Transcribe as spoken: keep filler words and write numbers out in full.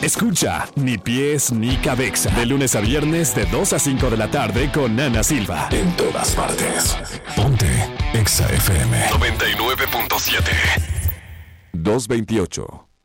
Escucha Ni Pies Ni Cabeza de lunes a viernes de dos a cinco de la tarde con Ana Silva. En todas partes. Ponte Exa F M noventa y nueve punto siete. doscientos veintiocho.